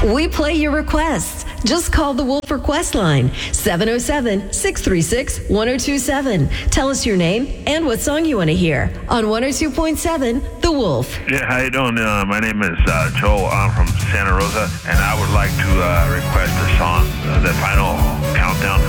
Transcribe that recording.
We play your requests. Just call the Wolf Request line, 707-636-1027. Tell us your name and what song you want to hear on 102.7 The Wolf. Yeah, how you doing? My name is Joe. I'm from Santa Rosa, and I would like to request a song, the final countdown